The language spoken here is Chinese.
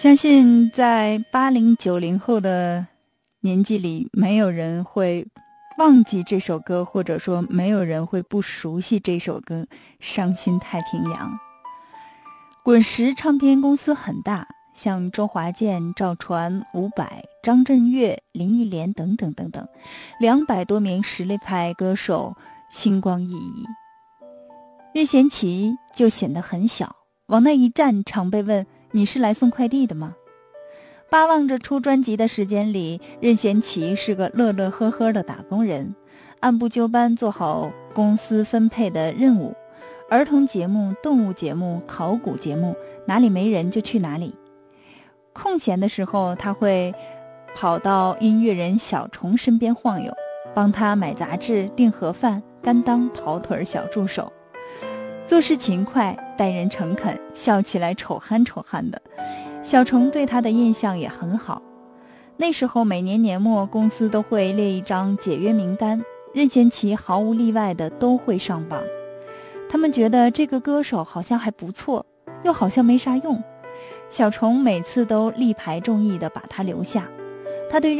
相信在80、90后的年纪里，没有人会忘记这首歌，或者说没有人会不熟悉这首歌《伤心太平洋》。滚石唱片公司很大，像周华健、赵传、伍佰、张震岳、林忆莲等等等等，200多名实力派歌手星光熠熠。任贤齐就显得很小，往那一站，常被问：你是来送快递的吗？巴望着出专辑的时间里，任贤齐是个乐乐呵呵的打工人，按部就班做好公司分配的任务，儿童节目、动物节目、考古节目，哪里没人就去哪里。空闲的时候，他会跑到音乐人小虫身边晃悠，帮他买杂志、订盒饭，甘当跑腿小助手。做事勤快，待人诚恳，笑起来丑憨丑憨的。小虫对他的印象也很好。那时候每年年末，公司都会列一张解约名单，任贤齐毫无例外的都会上榜。他们觉得这个歌手好像还不错，又好像没啥用。小虫每次都力排众议的把他留下。他对